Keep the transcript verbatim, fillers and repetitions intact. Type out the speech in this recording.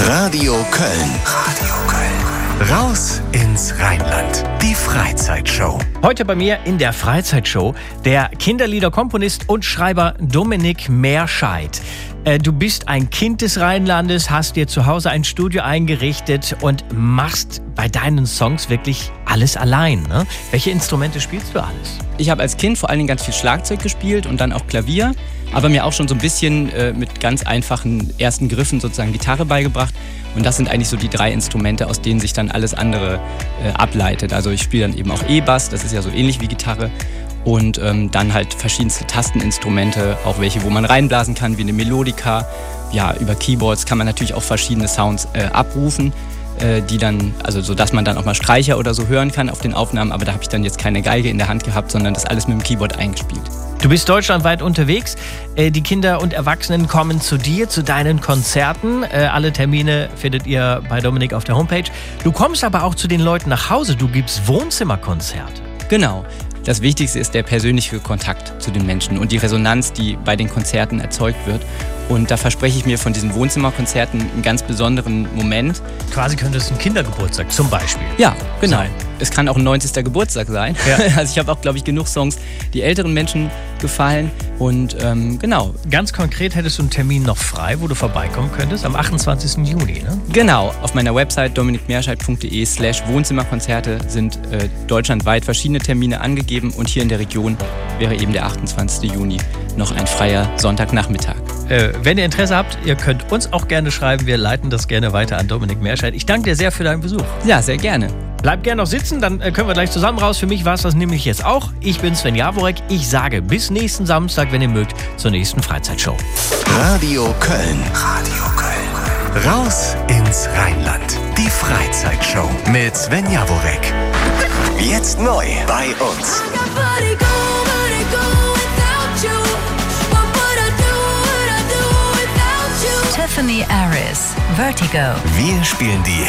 Radio Köln. Radio Köln. Raus ins Rheinland. Die Freizeitshow. Heute bei mir in der Freizeitshow der Kinderliederkomponist und Schreiber Dominik Meerscheid. Äh, du bist ein Kind des Rheinlandes, hast dir zu Hause ein Studio eingerichtet und machst bei deinen Songs wirklich alles allein, ne? Welche Instrumente spielst du alles? Ich habe als Kind vor allen Dingen ganz viel Schlagzeug gespielt und dann auch Klavier, aber mir auch schon so ein bisschen äh, mit ganz einfachen ersten Griffen sozusagen Gitarre beigebracht. Und das sind eigentlich so die drei Instrumente, aus denen sich dann alles andere äh, ableitet. Also ich spiele dann eben auch E-Bass, das ist ja so ähnlich wie Gitarre. Und ähm, dann halt verschiedenste Tasteninstrumente, auch welche, wo man reinblasen kann, wie eine Melodika. Ja, über Keyboards kann man natürlich auch verschiedene Sounds äh, abrufen, äh, die dann, also so dass man dann auch mal Streicher oder so hören kann auf den Aufnahmen. Aber da habe ich dann jetzt keine Geige in der Hand gehabt, sondern das alles mit dem Keyboard eingespielt. Du bist deutschlandweit unterwegs. Die Kinder und Erwachsenen kommen zu dir, zu deinen Konzerten. Alle Termine findet ihr bei Dominik auf der Homepage. Du kommst aber auch zu den Leuten nach Hause. Du gibst Wohnzimmerkonzerte. Genau. Das Wichtigste ist der persönliche Kontakt zu den Menschen und die Resonanz, die bei den Konzerten erzeugt wird. Und da verspreche ich mir von diesen Wohnzimmerkonzerten einen ganz besonderen Moment. Quasi könnte es ein Kindergeburtstag zum Beispiel Ja, genau. sein. Es kann auch ein neunzigster Geburtstag sein. Ja. Also ich habe auch, glaube ich, genug Songs, die älteren Menschen gefallen. Und ähm, genau. Ganz konkret hättest du einen Termin noch frei, wo du vorbeikommen könntest, am achtundzwanzigsten Juni, ne? Genau. Auf meiner Website dominikmeerscheid.de slash Wohnzimmerkonzerte sind äh, deutschlandweit verschiedene Termine angegeben. Und hier in der Region wäre eben der achtundzwanzigste Juni noch ein freier Sonntagnachmittag. Äh, wenn ihr Interesse habt, ihr könnt uns auch gerne schreiben. Wir leiten das gerne weiter an Dominik Meerscheid. Ich danke dir sehr für deinen Besuch. Ja, sehr gerne. Bleib gerne noch sitzen, dann äh, können wir gleich zusammen raus. Für mich war es das nämlich jetzt auch. Ich bin Sven Jaworek. Ich sage bis nächsten Samstag, wenn ihr mögt, zur nächsten Freizeitshow. Radio Köln. Radio Köln. Raus ins Rheinland. Die Freizeitshow mit Sven Jaworek. Jetzt neu bei uns. Tiffany Aris, Vertigo. Wir spielen die